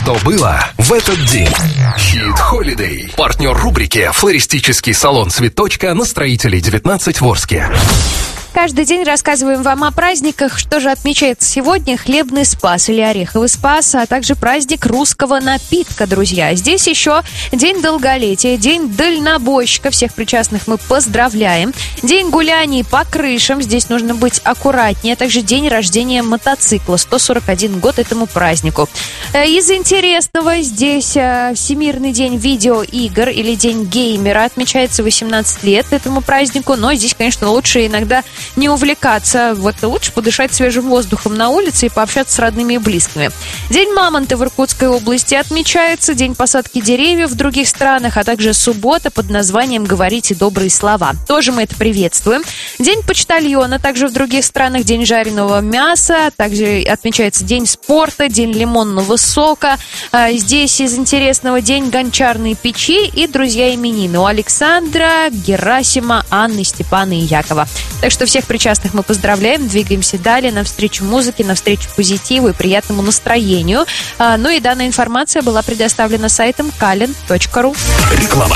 что было в этот день. Hit Holiday. Партнер рубрики «Флористический салон «Цветочка» на Строителей 19 в Орске. Каждый день рассказываем вам о праздниках. Что же отмечается сегодня? Хлебный Спас или Ореховый Спас, а также праздник русского напитка, друзья. Здесь еще День долголетия, День дальнобойщика. Всех причастных мы поздравляем. День гуляний по крышам. Здесь нужно быть аккуратнее. А также день рождения мотоцикла. 141 год этому празднику. Из интересного здесь Всемирный день видеоигр или День геймера. Отмечается 18 лет этому празднику. Но здесь, конечно, лучше иногда не увлекаться. Вот лучше подышать свежим воздухом на улице и пообщаться с родными и близкими. День мамонта в Иркутской области отмечается. День посадки деревьев в других странах, а также суббота под названием «Говорите добрые слова». Тоже мы это приветствуем. День почтальона также в других странах. День жареного мяса. Также отмечается День спорта, День лимонного сока. Здесь из интересного День гончарной печи и друзья именины у Александра, Герасима, Анны, Степана и Якова. Так что всех причастных мы поздравляем, двигаемся далее навстречу музыке, навстречу позитиву и приятному настроению. Ну и данная информация была предоставлена сайтом kalin.ru. Реклама.